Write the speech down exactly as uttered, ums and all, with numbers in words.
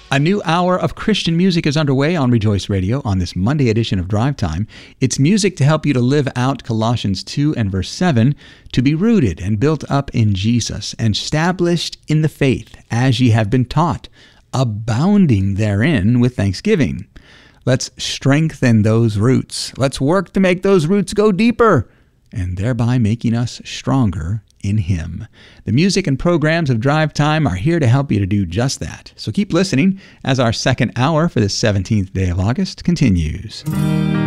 A new hour of Christian music is underway on Rejoice Radio on this Monday edition of Drive Time. It's music to help you to live out Colossians two and verse seven, to be rooted and built up in Jesus, and established in the faith as ye have been taught, abounding therein with thanksgiving. Let's strengthen those roots. Let's work to make those roots go deeper, and thereby making us stronger in Him. The music and programs of Drive Time are here to help you to do just that. So keep listening as our second hour for the seventeenth day of August continues.